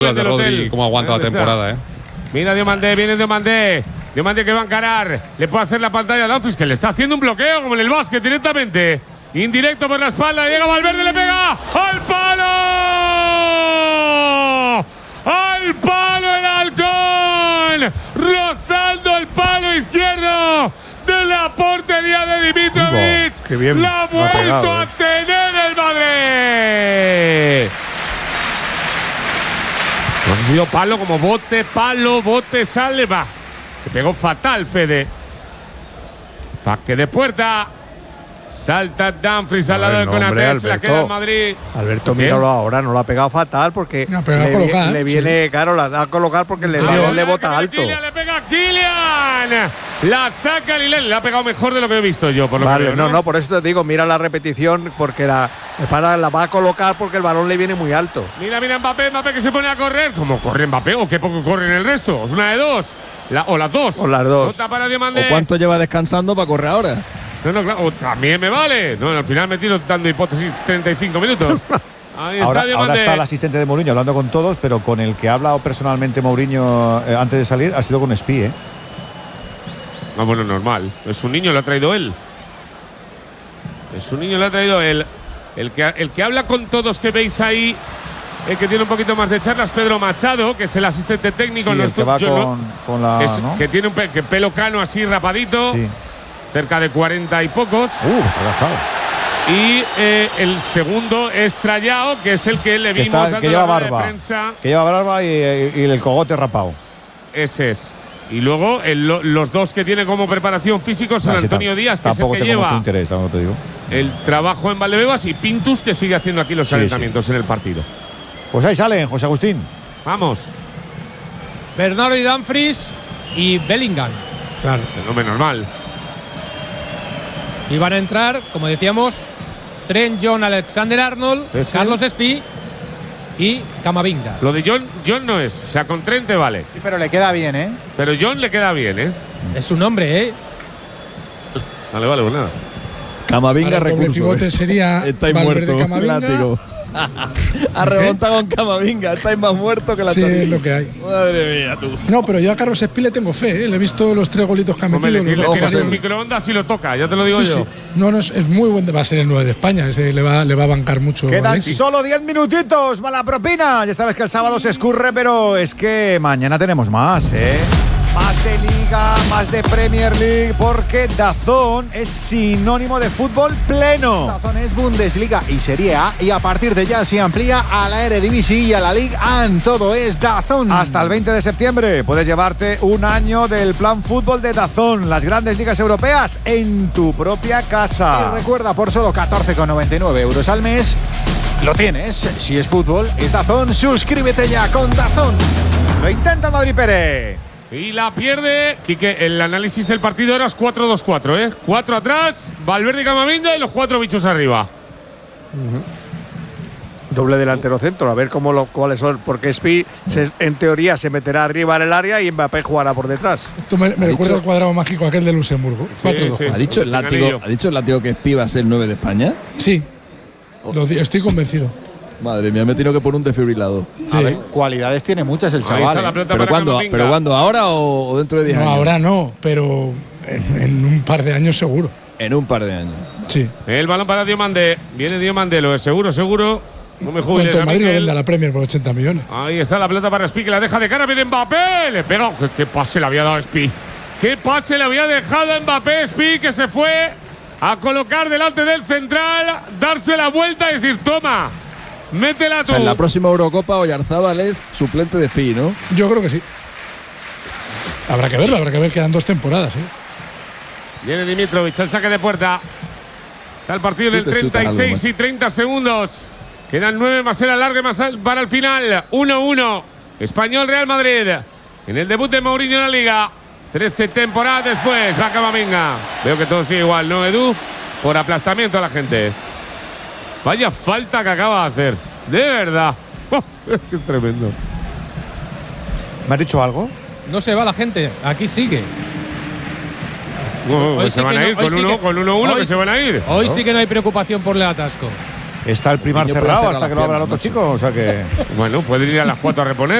de Rodri, cómo aguanta la temporada, Mira Diomandé, viene Diomandé. Diomandé que va a encarar. Le puede hacer la pantalla a Dumfries, que le está haciendo un bloqueo como en el básquet directamente. Indirecto por la espalda. Llega Valverde, le pega. ¡Al palo! ¡Al palo el halcón! Rozando el palo izquierdo de la portería de Dimitrovic. Qué bien. La ha vuelto a tener el Madrid. No sé si ha sido palo como bote, sale, va. Que pegó fatal, Fede. Paque de puerta. Salta Dumfries al lado de Konaté, se la queda en Madrid. Alberto, míralo ahora, no lo ha pegado fatal porque le viene, claro, la da a colocar porque le bota alto. Le pega a Kylian. La saca Lillet, le ha pegado mejor de lo que he visto yo, por lo que veo, no, por eso te digo, mira la repetición porque la va a colocar porque el balón le viene muy alto. Mira Mbappé que se pone a correr. ¿Cómo corre Mbappé? ¿O qué poco corre en el resto? ¿Es una de dos? O las dos. O las dos. Nota para Diomandé. ¿O cuánto lleva descansando para correr ahora? No, claro, o también me vale. No, al final me tiro dando hipótesis 35 minutos. Ahí está ahora está el asistente de Mourinho hablando con todos, pero con el que ha hablado personalmente Mourinho antes de salir ha sido con Spi, No, bueno, normal. Es un niño, lo ha traído él. El que habla con todos que veis ahí, el que tiene un poquito más de charlas, Pedro Machado, que es el asistente técnico. Sí, el que va con la… ¿no? Que tiene un pelo cano así rapadito. Sí. Cerca de 40 y pocos. Y el segundo es Trayao, que es el que le vimos dando que lleva la barba, de prensa. Que lleva barba y el cogote rapado. Ese es. Y luego los dos que tiene como preparación físico son Antonio Díaz, que es el que lleva mucho interés, te digo. El trabajo en Valdebebas, y Pintus, que sigue haciendo aquí los calentamientos en el partido. Pues ahí salen, José Agustín. Vamos. Bernardo y Dumfries y Bellingham. Claro. El nombre normal. Y van a entrar, como decíamos, Trent John Alexander-Arnold, Carlos Spi y Camavinga. Lo de John no es. O sea, con Trent te vale. Sí, pero le queda bien, Pero John le queda bien, Es un hombre, Vale, pues nada. Camavinga recurso. El pivote sería estáis Valverde, muerto, Camavinga. látigo. Ha remontado con Camavinga. Estáis más muertos que la Sí, es lo que hay. Madre mía, tú. No, pero yo a Carlos Spi le tengo fe, Le he visto los 3 golitos que ha metido. Le pegas el microondas y lo toca, ya te lo digo yo. Sí. No, es muy buen. Va a ser el 9 de España. Ese le va a bancar mucho. Quedan solo 10 minutitos. Mala propina. Ya sabes que el sábado se escurre, pero es que mañana tenemos más, Más de Liga, más de Premier League, porque DAZN es sinónimo de fútbol pleno. DAZN es Bundesliga y Serie A, y a partir de ya se amplía a la Eredivisie y a la Ligue 1. Todo es DAZN. Hasta el 20 de septiembre puedes llevarte un año del plan fútbol de DAZN, las grandes ligas europeas en tu propia casa. Y recuerda, por solo 14,99 euros al mes, lo tienes. Si es fútbol, es DAZN. Suscríbete ya con DAZN. Lo intenta el Madrid Pérez. Y la pierde. Quique, el análisis del partido era 4-2-4, 4 atrás, Valverde y Camavinga y los 4 bichos arriba. Doble delantero centro, a ver cuáles son, porque Spi en teoría se meterá arriba en el área y Mbappé jugará por detrás. Esto me recuerda al cuadrado mágico aquel de Luxemburgo. 4-2. Sí. ¿Ha dicho el látigo que Spi va a ser el 9 de España? Sí. Estoy convencido. Madre mía, me he tenido que poner un desfibrilador. Sí. A ver, cualidades tiene muchas el chaval. ¿Pero cuándo? ¿Ahora o dentro de 10 años? No, ahora no, pero en un par de años seguro. En un par de años. Sí. El balón para Diomandé. Viene Diomandé, lo es seguro. No me juegue. El Madrid lo vende a la Premier por 80 millones. Ahí está la pelota para Spi, que la deja de cara. Viene Mbappé. Le pega. ¿Qué pase le había dado a Spi? ¿Qué pase le había dejado a Mbappé? Spi, que se fue a colocar delante del central, darse la vuelta y decir: toma, métela tú. O sea, en la próxima Eurocopa Oyarzábal es suplente de Spi, ¿no? Yo creo que sí. Habrá que ver, quedan 2 temporadas, Viene Dimitrovic, el saque de puerta. Está el partido del 36 y 30 segundos. Quedan 9 más el alargue más para el final. 1-1. Español Real Madrid. En el debut de Mourinho en la Liga. 13 temporadas después. Va Camavinga. Veo que todo sigue igual, ¿no, Edu? Por aplastamiento a la gente. Vaya falta que acaba de hacer. De verdad. Es tremendo. ¿Me has dicho algo? No se va la gente. Aquí sigue. Se van a ir con 1-1 que se van a ir. Hoy sí que no hay preocupación por el atasco. está el primar Niño puede cerrado cerrar hasta las que lo abra el otro piernas, chico. O sea que. Bueno, pueden ir a las 4 a reponer.